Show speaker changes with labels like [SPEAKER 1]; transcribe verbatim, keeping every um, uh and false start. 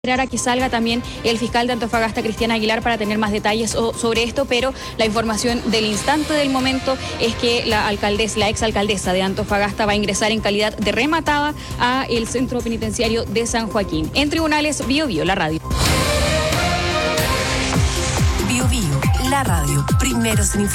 [SPEAKER 1] Esperar a que salga también el fiscal de Antofagasta, Cristian Aguilar, para tener más detalles sobre esto, pero la información del instante del momento es que la alcaldesa, la exalcaldesa de Antofagasta va a ingresar en calidad de rematada a el centro penitenciario de San Joaquín. En tribunales, Bio Bio, la radio.
[SPEAKER 2] Bio Bio, la radio, primero sin